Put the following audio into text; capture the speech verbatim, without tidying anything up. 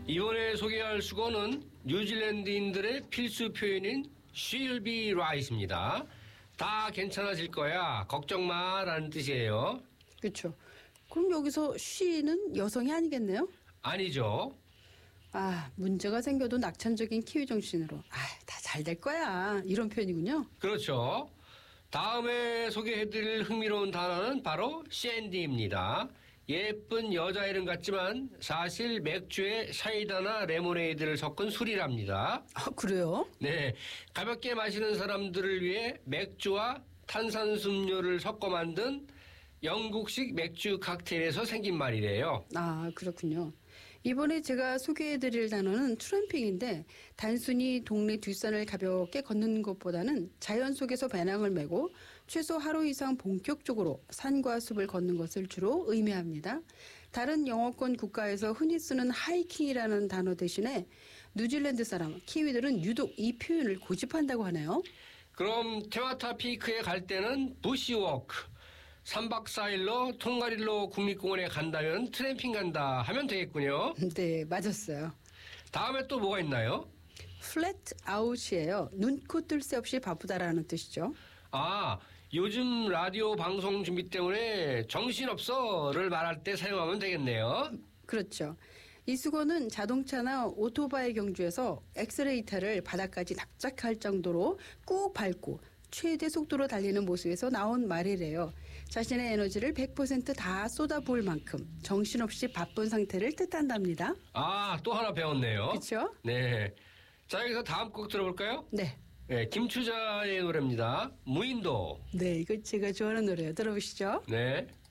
이번에 소개할 수거는 뉴질랜드인들의 필수 표현인 She'll be right입니다. 다 괜찮아질 거야. 걱정 마라는 뜻이에요. 그렇죠. 그럼 여기서 she는 여성이 아니겠네요? 아니죠. 아, 문제가 생겨도 낙천적인 키위 정신으로 아, 다 잘 될 거야. 이런 표현이군요. 그렇죠. 다음에 소개해드릴 흥미로운 단어는 바로 샌디입니다. 예쁜 여자 이름 같지만 사실 맥주에 사이다나 레모네이드를 섞은 술이랍니다. 아, 그래요? 네, 가볍게 마시는 사람들을 위해 맥주와 탄산음료를 섞어 만든 영국식 맥주 칵테일에서 생긴 말이래요. 아, 그렇군요. 이번에 제가 소개해드릴 단어는 트램핑인데 단순히 동네 뒷산을 가볍게 걷는 것보다는 자연 속에서 배낭을 메고 최소 하루 이상 본격적으로 산과 숲을 걷는 것을 주로 의미합니다. 다른 영어권 국가에서 흔히 쓰는 하이킹이라는 단어 대신에 뉴질랜드 사람, 키위들은 유독 이 표현을 고집한다고 하네요. 그럼 테마타 피크에 갈 때는 부시워크, 삼 박 사 일로 통가릴로 국립공원에 간다면 트램핑 간다 하면 되겠군요. 네, 맞았어요. 다음에 또 뭐가 있나요? 플랫 아웃이에요. 눈코 뜰 새 없이 바쁘다라는 뜻이죠. 아, 요즘 라디오 방송 준비 때문에 정신없어를 말할 때 사용하면 되겠네요. 그렇죠. 이 수거는 자동차나 오토바이 경주에서 엑셀레이터를 바닥까지 납작할 정도로 꾹 밟고 최대 속도로 달리는 모습에서 나온 말이래요. 자신의 에너지를 백 퍼센트 다 쏟아부을 만큼 정신없이 바쁜 상태를 뜻한답니다. 아, 또 하나 배웠네요. 그렇죠? 네. 자, 여기서 다음 곡 들어볼까요? 네. 네, 김추자의 노래입니다. 무인도. 네, 이거 제가 좋아하는 노래예요. 들어보시죠. 네.